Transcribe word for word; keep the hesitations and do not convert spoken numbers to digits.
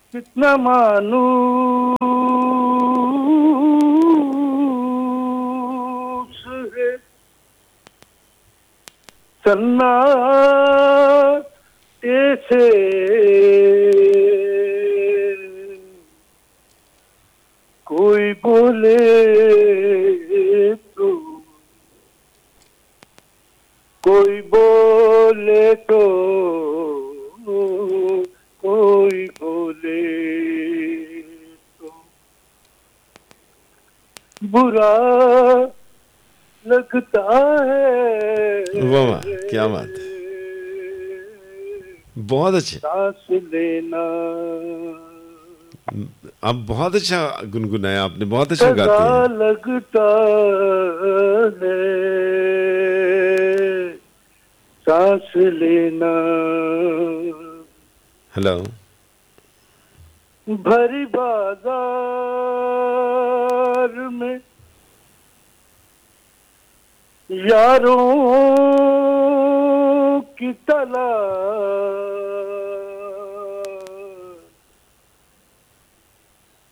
कितना मानूस है सन्नाटे से कोई बोले तो कोई बोले तो कोई बोले तो बुरा लगता है। वाह वाह, क्या बात है, बहुत अच्छे। सांस लेना आप बहुत अच्छा गुनगुनाया आपने, बहुत अच्छा गाते सजा हैं। लगता है। सांस लेना हेलो। भरी बाजार में यारों की तलाश